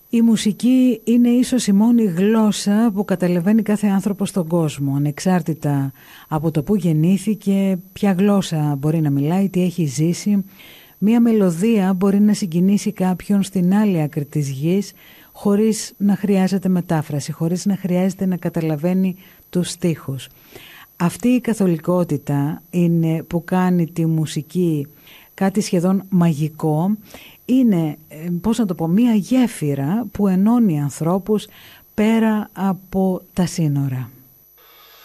Η μουσική είναι ίσως η μόνη γλώσσα που καταλαβαίνει κάθε άνθρωπο στον κόσμο, ανεξάρτητα από το που γεννήθηκε, ποια γλώσσα μπορεί να μιλάει, τι έχει ζήσει. Μία μελωδία μπορεί να συγκινήσει κάποιον στην άλλη άκρη της γης χωρίς να χρειάζεται μετάφραση, χωρίς να χρειάζεται να καταλαβαίνει τους στίχους. Αυτή η καθολικότητα είναι που κάνει τη μουσική κάτι σχεδόν μαγικό. Είναι, πώς να το πω, μία γέφυρα που ενώνει ανθρώπους πέρα από τα σύνορα.